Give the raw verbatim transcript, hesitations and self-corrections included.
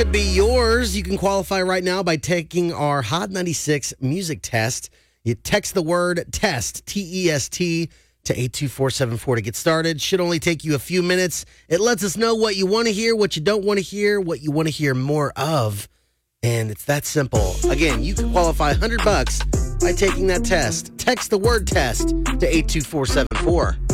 Could be yours. You can qualify right now by taking our Hot ninety-six music test. You text the word test, T E S T, to eight two four seven four to get started. Should only take you a few minutes. It lets us know what you want to hear, what you don't want to hear, what you want to hear more of. And it's that simple. Again, you can qualify one hundred bucks by taking that test. Text the word test to eight two four seven four.